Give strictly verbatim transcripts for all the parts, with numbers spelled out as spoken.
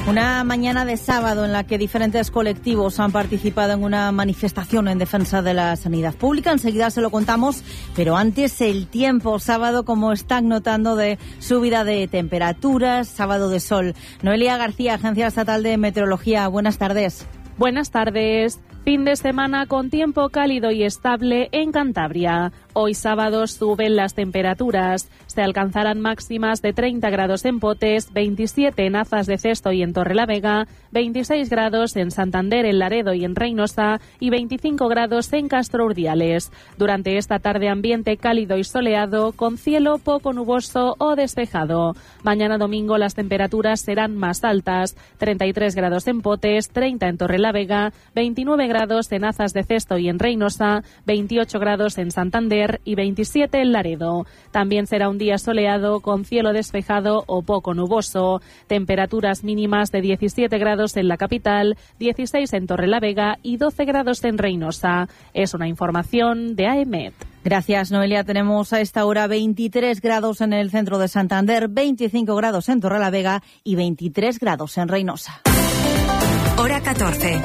Una mañana de sábado en la que diferentes colectivos han participado en una manifestación en defensa de la sanidad pública. Enseguida se lo contamos, pero antes el tiempo. Sábado, como están notando, de subida de temperaturas, sábado de sol. Noelia García, Agencia Estatal de Meteorología. Buenas tardes. Buenas tardes. Fin de semana con tiempo cálido y estable en Cantabria. Hoy sábado suben las temperaturas. Se alcanzarán máximas de treinta grados en Potes, veintisiete en Azas de Cesto y en Torrelavega, veintiséis grados en Santander, en Laredo y en Reynosa y veinticinco grados en Castro Urdiales. Durante esta tarde ambiente cálido y soleado con cielo poco nuboso o despejado. Mañana domingo las temperaturas serán más altas. treinta y tres grados en Potes, treinta en Torrelavega, veintinueve grados en Azas de Cesto y en Reynosa, veintiocho grados en Santander y veintisiete en Laredo. También será un día soleado con cielo despejado o poco nuboso. Temperaturas mínimas de diecisiete grados en la capital, dieciséis en Torrelavega y doce grados en Reynosa. Es una información de AEMET. Gracias, Noelia. Tenemos a esta hora veintitrés grados en el centro de Santander, veinticinco grados en Torrelavega y veintitrés grados en Reynosa. Hora catorce.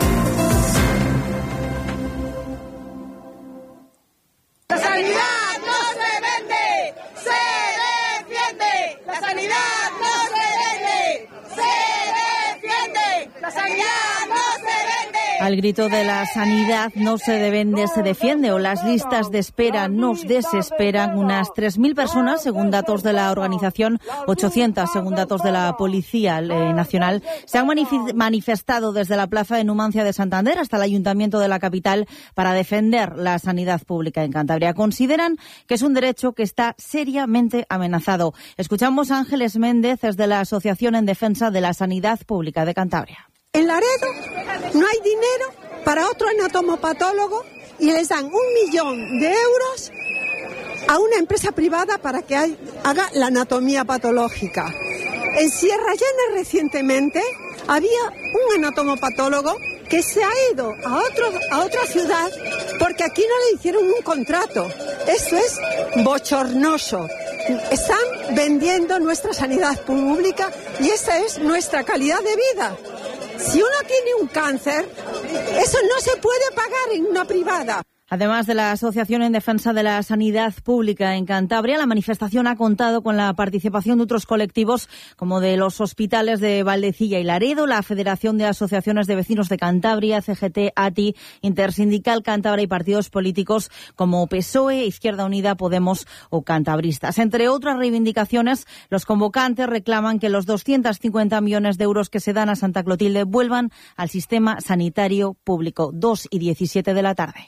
La sanidad no se vende, se defiende. La sanidad no se vende, se defiende. La sanidad no se vende. Al grito de la sanidad no se vende, se defiende, o las listas de espera nos desesperan, unas tres mil personas, según datos de la organización, ochocientas según datos de la Policía eh, Nacional, se han manif- manifestado desde la Plaza de Numancia de Santander hasta el Ayuntamiento de la capital para defender la sanidad pública en Cantabria. Consideran que es un derecho que está seriamente amenazado. Escuchamos a Ángeles Méndez desde la Asociación en Defensa de la Sanidad Pública de Cantabria. En Laredo no hay dinero para otro anatomopatólogo y les dan un millón de euros a una empresa privada para que hay, haga la anatomía patológica. En Sierra Llana recientemente había un anatomopatólogo que se ha ido a, otro, a otra ciudad porque aquí no le hicieron un contrato. Esto es bochornoso. Están vendiendo nuestra sanidad pública y esa es nuestra calidad de vida. Si uno tiene un cáncer, eso no se puede pagar en una privada. Además de la Asociación en Defensa de la Sanidad Pública en Cantabria, la manifestación ha contado con la participación de otros colectivos como de los hospitales de Valdecilla y Laredo, la Federación de Asociaciones de Vecinos de Cantabria, C G T, A T I, Intersindical Cántabra y partidos políticos como P S O E, Izquierda Unida, Podemos o Cantabristas. Entre otras reivindicaciones, los convocantes reclaman que los doscientos cincuenta millones de euros que se dan a Santa Clotilde vuelvan al sistema sanitario público. dos y diecisiete de la tarde.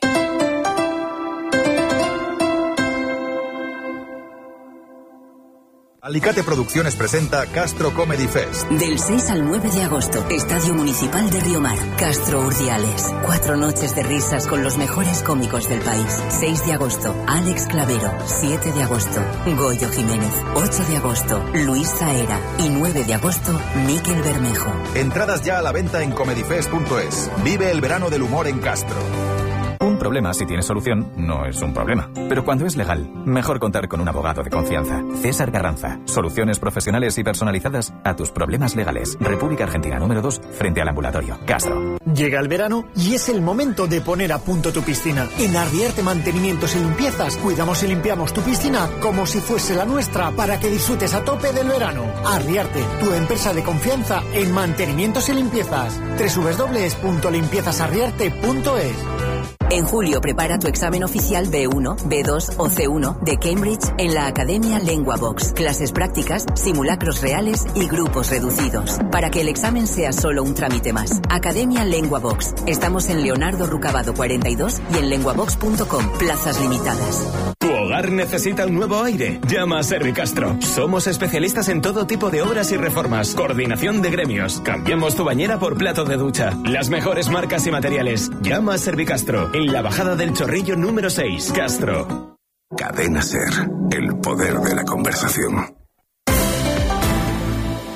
Alicate Producciones presenta Castro Comedy Fest. Del seis al nueve de agosto, Estadio Municipal de Riomar, Castro Urdiales. Cuatro noches de risas con los mejores cómicos del país. seis de agosto, Alex Clavero. siete de agosto, Goyo Jiménez. ocho de agosto, Luis Zaera. Y nueve de agosto, Miquel Bermejo. Entradas ya a la venta en comedyfest punto es. Vive el verano del humor en Castro. Un problema, si tiene solución, no es un problema. Pero cuando es legal, mejor contar con un abogado de confianza. César Garranza. Soluciones profesionales y personalizadas a tus problemas legales. República Argentina número dos, frente al ambulatorio. Castro. Llega el verano y es el momento de poner a punto tu piscina. En Arriarte Mantenimientos y Limpiezas cuidamos y limpiamos tu piscina como si fuese la nuestra para que disfrutes a tope del verano. Arriarte, tu empresa de confianza en mantenimientos y limpiezas. doble u doble u doble u punto limpiezas arriarte punto es. En julio prepara tu examen oficial B uno, B dos o C uno de Cambridge en la Academia LenguaVox. Clases prácticas, simulacros reales y grupos reducidos. Para que el examen sea solo un trámite más. Academia LenguaVox. Estamos en Leonardo Rucabado cuarenta y dos y en lenguavox punto com. Plazas limitadas. ¿Tu hogar necesita un nuevo aire? Llama a Servicastro. Somos especialistas en todo tipo de obras y reformas. Coordinación de gremios. Cambiamos tu bañera por plato de ducha. Las mejores marcas y materiales. Llama a Servicastro. En la bajada del Chorrillo número seis, Castro. Cadena SER, el poder de la conversación.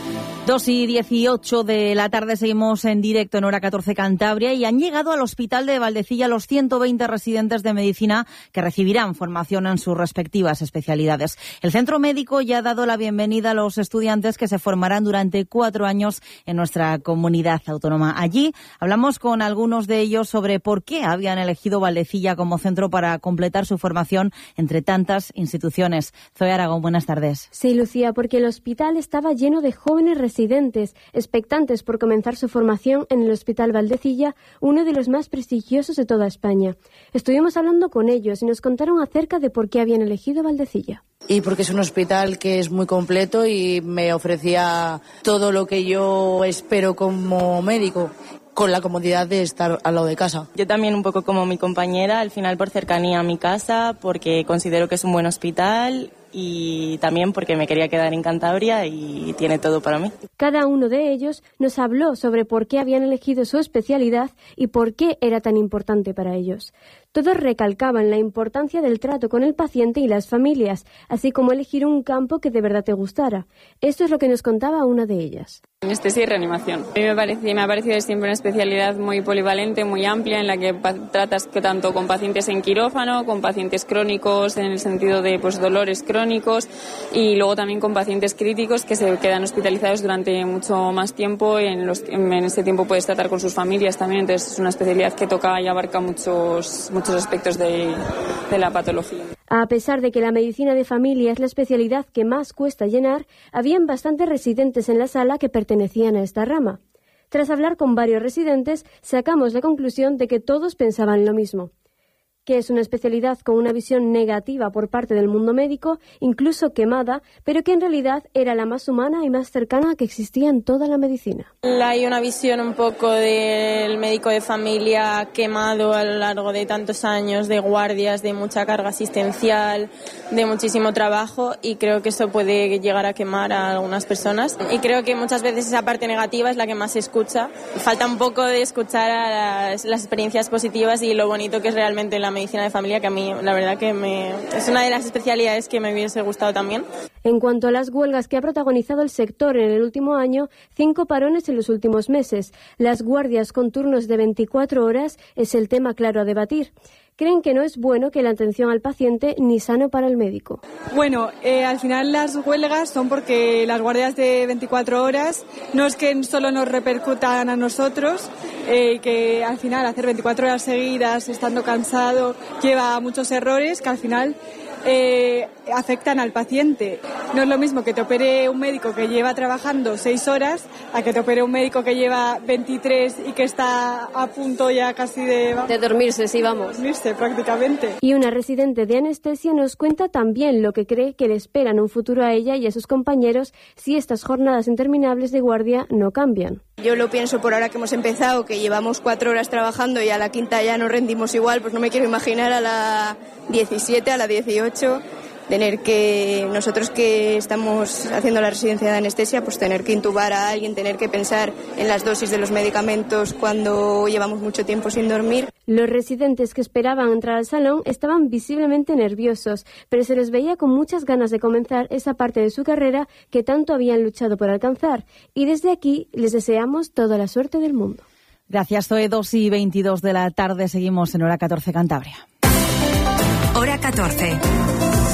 dos y dieciocho de la tarde, seguimos en directo en Hora catorce Cantabria y han llegado al Hospital de Valdecilla los ciento veinte residentes de medicina que recibirán formación en sus respectivas especialidades. El centro médico ya ha dado la bienvenida a los estudiantes que se formarán durante cuatro años en nuestra comunidad autónoma. Allí hablamos con algunos de ellos sobre por qué habían elegido Valdecilla como centro para completar su formación entre tantas instituciones. Zoe Aragón, buenas tardes. Sí, Lucía, porque el hospital estaba lleno de jóvenes residentes residentes, expectantes por comenzar su formación en el Hospital Valdecilla, uno de los más prestigiosos de toda España. Estuvimos hablando con ellos y nos contaron acerca de por qué habían elegido Valdecilla. Y porque es un hospital que es muy completo y me ofrecía todo lo que yo espero como médico, con la comodidad de estar al lado de casa. Yo también un poco como mi compañera, al final por cercanía a mi casa, porque considero que es un buen hospital y también porque me quería quedar en Cantabria y tiene todo para mí. Cada uno de ellos nos habló sobre por qué habían elegido su especialidad y por qué era tan importante para ellos. Todos recalcaban la importancia del trato con el paciente y las familias, así como elegir un campo que de verdad te gustara. Esto es lo que nos contaba una de ellas. Anestesia y reanimación. A mí me, parece, me ha parecido siempre una especialidad muy polivalente, muy amplia, en la que pa- tratas que tanto con pacientes en quirófano, con pacientes crónicos en el sentido de pues, dolores crónicos y luego también con pacientes críticos que se quedan hospitalizados durante mucho más tiempo y en, los, en ese tiempo puedes tratar con sus familias también. Entonces es una especialidad que toca y abarca muchos, muchos aspectos de, de la patología. A pesar de que la medicina de familia es la especialidad que más cuesta llenar, habían bastantes residentes en la sala que pertenecían a esta rama. Tras hablar con varios residentes, sacamos la conclusión de que todos pensaban lo mismo, que es una especialidad con una visión negativa por parte del mundo médico, incluso quemada, pero que en realidad era la más humana y más cercana que existía en toda la medicina. Hay una visión un poco del médico de familia quemado a lo largo de tantos años, de guardias, de mucha carga asistencial, de muchísimo trabajo, y creo que eso puede llegar a quemar a algunas personas. Y creo que muchas veces esa parte negativa es la que más se escucha. Falta un poco de escuchar a las, las experiencias positivas y lo bonito que es realmente la medicina de familia, que a mí la verdad que me, es una de las especialidades que me hubiese gustado también. En cuanto a las huelgas que ha protagonizado el sector en el último año, cinco parones en los últimos meses. Las guardias con turnos de veinticuatro horas es el tema claro a debatir. Creen que no es bueno que la atención al paciente ni sano para el médico. Bueno, eh, al final las huelgas son porque las guardias de veinticuatro horas no es que solo nos repercutan a nosotros, eh, que al final hacer veinticuatro horas seguidas estando cansado lleva a muchos errores que al final eh, afectan al paciente. No es lo mismo que te opere un médico que lleva trabajando seis horas a que te opere un médico que lleva veintitrés y que está a punto ya casi de... De dormirse, sí, vamos. Dormirse prácticamente. Y una residente de anestesia nos cuenta también lo que cree que le espera en un futuro a ella y a sus compañeros si estas jornadas interminables de guardia no cambian. Yo lo pienso por ahora que hemos empezado, que llevamos cuatro horas trabajando y a la quinta ya nos rendimos igual, pues no me quiero imaginar a la diecisiete, a la dieciocho, tener que, nosotros que estamos haciendo la residencia de anestesia, pues tener que intubar a alguien, tener que pensar en las dosis de los medicamentos cuando llevamos mucho tiempo sin dormir. Los residentes que esperaban entrar al salón estaban visiblemente nerviosos, pero se les veía con muchas ganas de comenzar esa parte de su carrera que tanto habían luchado por alcanzar. Y desde aquí les deseamos toda la suerte del mundo. Gracias, Zoe. dos y veintidós de la tarde, seguimos en Hora catorce Cantabria. Hora catorce.